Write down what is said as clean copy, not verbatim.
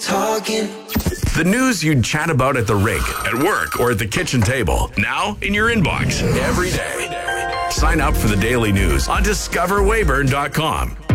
talking. The news you'd chat about at the rink, at work, or at the kitchen table. Now in your inbox every day. Sign up for the daily news on discoverwayburn.com.